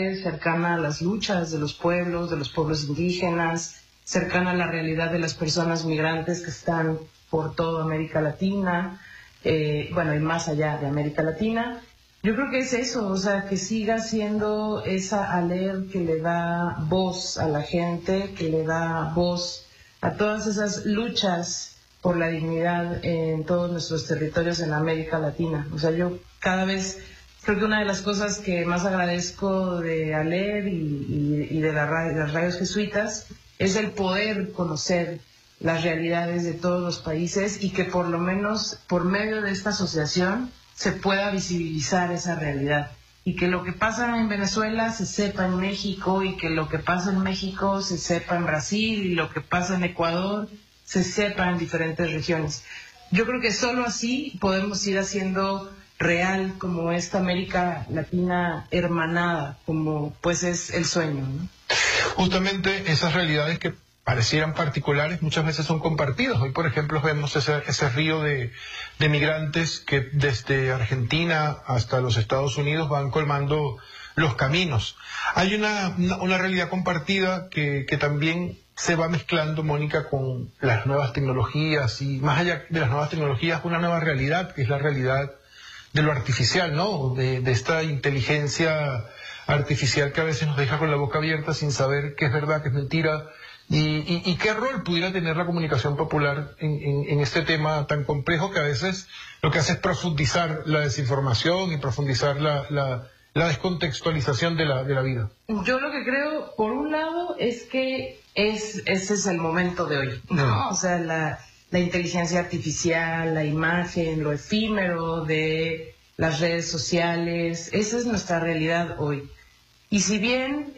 realidades, cercana a las luchas de los pueblos indígenas, cercana a la realidad de las personas migrantes que están por toda América Latina, y más allá de América Latina. Yo creo que es eso, o sea, que siga siendo esa ALER que le da voz a la gente, que le da voz a todas esas luchas por la dignidad en todos nuestros territorios en América Latina. O sea, yo cada vez creo que una de las cosas que más agradezco de ALER y de las radios jesuitas es el poder conocer las realidades de todos los países y que por lo menos por medio de esta asociación se pueda visibilizar esa realidad y que lo que pasa en Venezuela se sepa en México y que lo que pasa en México se sepa en Brasil y lo que pasa en Ecuador se sepa en diferentes regiones. Yo creo que solo así podemos ir haciendo real como esta América Latina hermanada, como pues es el sueño, ¿no? Justamente esas realidades que parecieran particulares muchas veces son compartidas. Hoy, por ejemplo, vemos ese río de migrantes que desde Argentina hasta los Estados Unidos van colmando los caminos. Hay una realidad compartida que también se va mezclando, Mónica, con las nuevas tecnologías y más allá de las nuevas tecnologías, una nueva realidad, que es la realidad de lo artificial, ¿no? De esta inteligencia artificial que a veces nos deja con la boca abierta sin saber qué es verdad, qué es mentira. ¿Y qué rol pudiera tener la comunicación popular en este tema tan complejo que a veces lo que hace es profundizar la desinformación y profundizar la descontextualización de la vida? Yo lo que creo, por un lado, es que ese es el momento de hoy, ¿no? O sea, la inteligencia artificial, la imagen, lo efímero de las redes sociales, esa es nuestra realidad hoy. Y si bien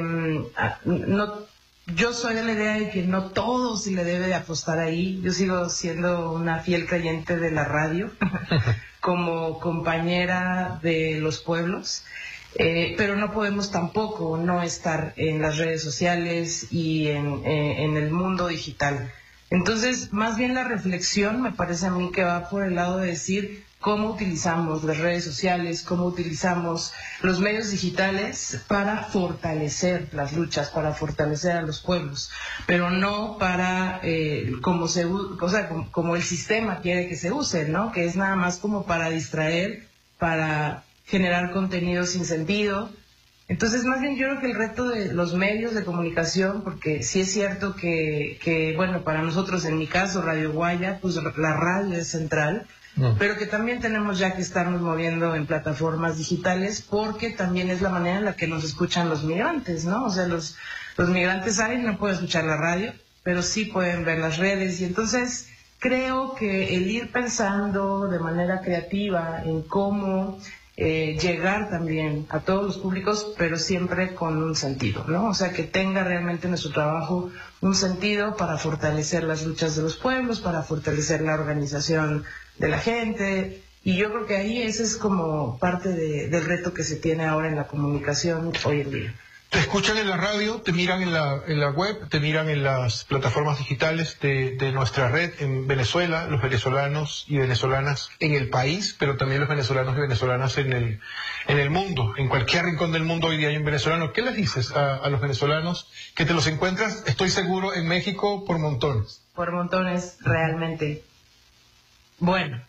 yo soy de la idea de que no todo se le debe de apostar ahí. Yo sigo siendo una fiel creyente de la radio como compañera de los pueblos, pero no podemos tampoco no estar en las redes sociales y en el mundo digital. Entonces, más bien la reflexión me parece a mí que va por el lado de decir cómo utilizamos las redes sociales, cómo utilizamos los medios digitales para fortalecer las luchas, para fortalecer a los pueblos, pero no para como el sistema quiere que se use, ¿no? Que es nada más como para distraer, para generar contenido sin sentido. Entonces, más bien yo creo que el reto de los medios de comunicación, porque sí es cierto que para nosotros, en mi caso, Radio Guaya, pues la radio es central, pero que también tenemos ya que estarnos moviendo en plataformas digitales, porque también es la manera en la que nos escuchan los migrantes, ¿no? O sea, los migrantes saben, no pueden escuchar la radio, pero sí pueden ver las redes, y entonces creo que el ir pensando de manera creativa en cómo llegar también a todos los públicos, pero siempre con un sentido, ¿no? O sea, que tenga realmente nuestro trabajo un sentido para fortalecer las luchas de los pueblos, para fortalecer la organización de la gente, y yo creo que ahí ese es como parte del reto que se tiene ahora en la comunicación hoy en día. Te escuchan en la radio, te miran en la web, te miran en las plataformas digitales de nuestra red en Venezuela, los venezolanos y venezolanas en el país, pero también los venezolanos y venezolanas en el mundo. En cualquier rincón del mundo hoy día hay un venezolano. ¿Qué les dices a los venezolanos que te los encuentras, estoy seguro, en México por montones? Por montones, realmente. Bueno,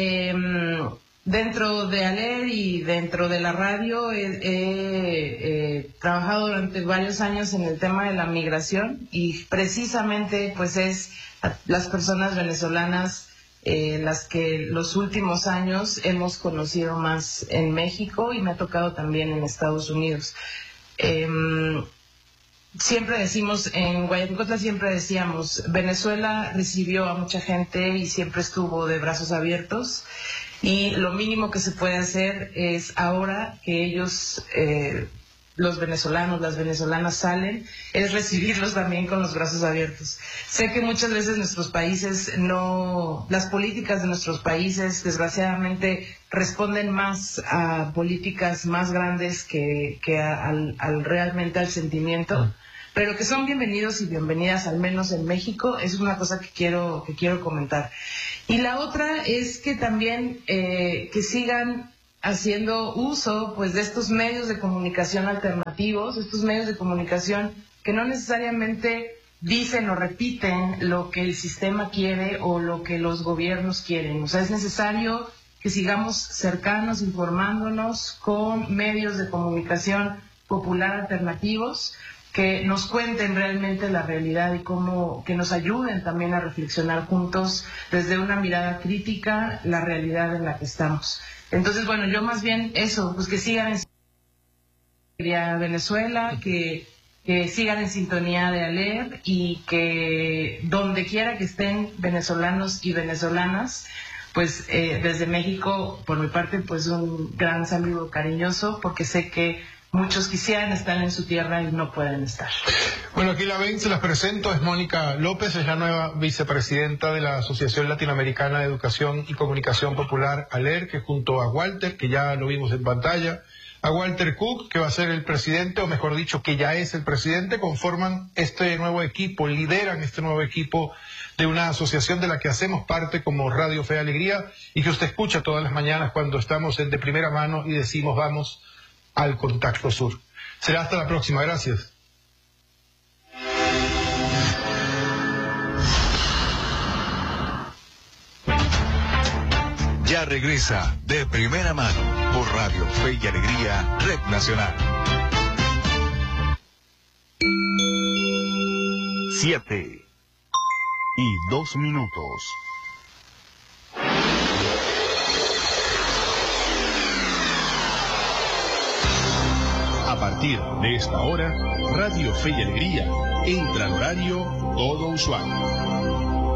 dentro de ALER y dentro de la radio he trabajado durante varios años en el tema de la migración, y precisamente pues es las personas venezolanas las que los últimos años hemos conocido más en México, y me ha tocado también en Estados Unidos. Siempre decimos, en Guayacocotla siempre decíamos, Venezuela recibió a mucha gente y siempre estuvo de brazos abiertos, y lo mínimo que se puede hacer es ahora que ellos, los venezolanos, las venezolanas salen, es recibirlos también con los brazos abiertos. Sé que muchas veces nuestros países las políticas de nuestros países desgraciadamente responden más a políticas más grandes que realmente al sentimiento, pero que son bienvenidos y bienvenidas, al menos en México. Es una cosa que quiero comentar. Y la otra es que también que sigan haciendo uso pues de estos medios de comunicación alternativos, estos medios de comunicación que no necesariamente dicen o repiten lo que el sistema quiere o lo que los gobiernos quieren. O sea, es necesario que sigamos cercanos, informándonos con medios de comunicación popular alternativos que nos cuenten realmente la realidad y cómo, que nos ayuden también a reflexionar juntos desde una mirada crítica la realidad en la que estamos. Entonces, bueno, yo más bien eso, pues que sigan en Venezuela, que sigan en sintonía de Alep y que donde quiera que estén venezolanos y venezolanas, pues desde México, por mi parte, pues un gran saludo cariñoso, porque sé que muchos quisieran estar en su tierra y no pueden estar. Bueno, aquí la ven, se las presento, es Mónica López, es la nueva vicepresidenta de la Asociación Latinoamericana de Educación y Comunicación Popular, ALER, que junto a Walter, que ya lo vimos en pantalla, a Walter Cook, que va a ser el presidente, o mejor dicho, que ya es el presidente, conforman este nuevo equipo, lideran este nuevo equipo de una asociación de la que hacemos parte como Radio Fe y Alegría, y que usted escucha todas las mañanas cuando estamos de primera mano y decimos vamos al Contacto Sur. Será hasta la próxima, gracias. Ya regresa de primera mano por Radio Fe y Alegría, Red Nacional. 7:02. A partir de esta hora, Radio Fe y Alegría entra al horario todo usuario.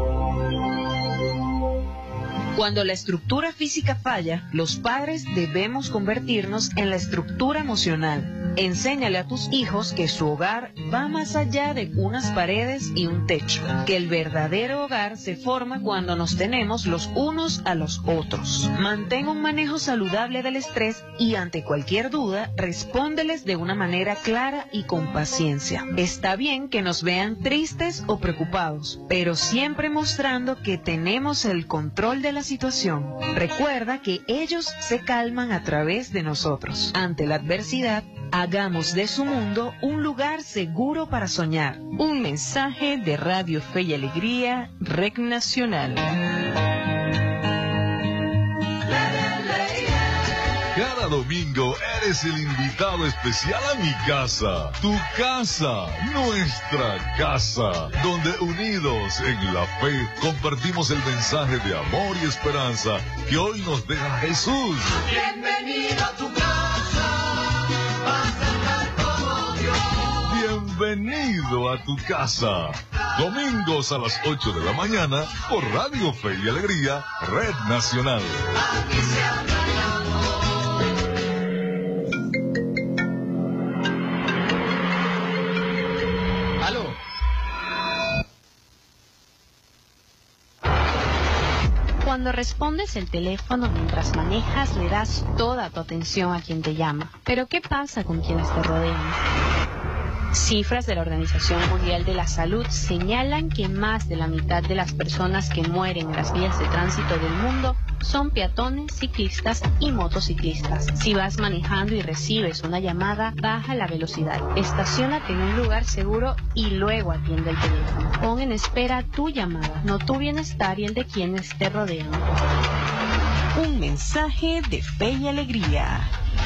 Cuando la estructura física falla, los padres debemos convertirnos en la estructura emocional. Enséñale a tus hijos que su hogar va más allá de unas paredes y un techo, que el verdadero hogar se forma cuando nos tenemos los unos a los otros. Mantén un manejo saludable del estrés y ante cualquier duda, respóndeles de una manera clara y con paciencia. Está bien que nos vean tristes o preocupados, pero siempre mostrando que tenemos el control de la situación. Recuerda que ellos se calman a través de nosotros. Ante la adversidad, hagamos de su mundo un lugar seguro para soñar. Un mensaje de Radio Fe y Alegría, Red Nacional. Cada domingo eres el invitado especial a mi casa, tu casa, nuestra casa, donde unidos en la fe compartimos el mensaje de amor y esperanza que hoy nos deja Jesús. Bienvenido a tu casa, vas a estar como Dios. Bienvenido a tu casa. Domingos a las 8 de la mañana por Radio Fe y Alegría, Red Nacional. Aquí se habla de amor. ¿Aló? Cuando respondes el teléfono mientras manejas, le das toda tu atención a quien te llama. Pero ¿qué pasa con quienes te rodean? Cifras de la Organización Mundial de la Salud señalan que más de la mitad de las personas que mueren en las vías de tránsito del mundo son peatones, ciclistas y motociclistas. Si vas manejando y recibes una llamada, baja la velocidad, estaciónate en un lugar seguro y luego atiende el teléfono. Pon en espera tu llamada, no tu bienestar y el de quienes te rodean. Un mensaje de Fe y Alegría.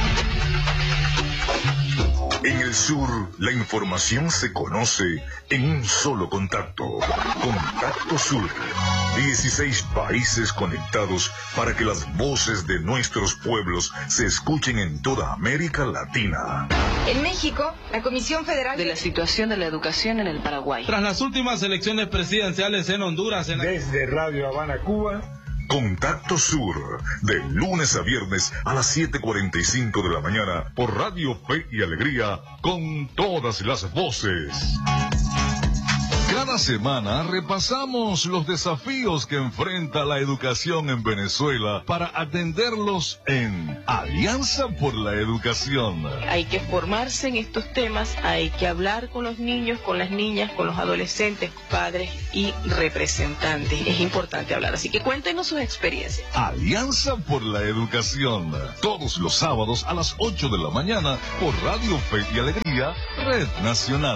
En el sur, la información se conoce en un solo contacto. Contacto Sur. 16 países conectados para que las voces de nuestros pueblos se escuchen en toda América Latina. En México, la Comisión Federal De la situación de la educación en el Paraguay. Tras las últimas elecciones presidenciales en Honduras... Desde Radio Habana, Cuba... Contacto Sur, de lunes a viernes a las 7:45 de la mañana por Radio Fe y Alegría, con todas las voces. Cada semana repasamos los desafíos que enfrenta la educación en Venezuela para atenderlos en Alianza por la Educación. Hay que formarse en estos temas, hay que hablar con los niños, con las niñas, con los adolescentes, padres y representantes. Es importante hablar, así que cuéntenos sus experiencias. Alianza por la Educación, todos los sábados a las 8 de la mañana por Radio Fe y Alegría, Red Nacional.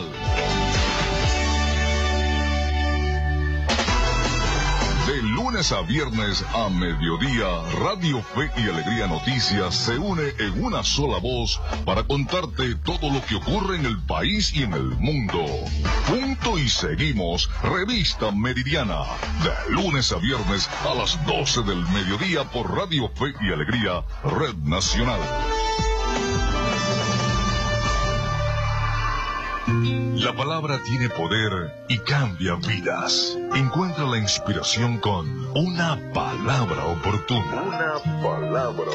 De lunes a viernes a mediodía, Radio Fe y Alegría Noticias se une en una sola voz para contarte todo lo que ocurre en el país y en el mundo. Punto y seguimos, Revista Meridiana, de lunes a viernes a las 12 del mediodía por Radio Fe y Alegría, Red Nacional. La palabra tiene poder y cambia vidas. Encuentra la inspiración con una palabra oportuna. Una palabra